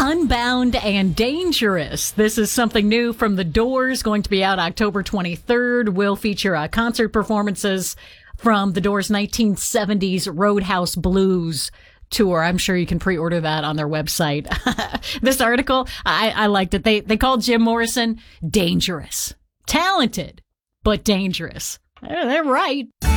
Unbound and Dangerous. This is something new from The Doors, going to be out October 23rd. Will feature concert performances from The Doors' 1970s Roadhouse Blues tour. I'm sure you can pre-order that on their website. This article, I liked it. They called Jim Morrison dangerous. Talented, but dangerous. They're right.